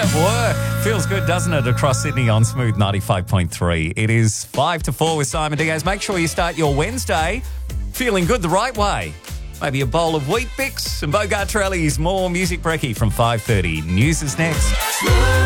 at work. Feels good, doesn't it, across Sydney on Smooth 95.3. It is 5 to 4 with Simon Diaz. Make sure you start your Wednesday feeling good the right way. Maybe a bowl of Wheat Bix and Bogartrelli's more music brekkie from 5:30. News is next.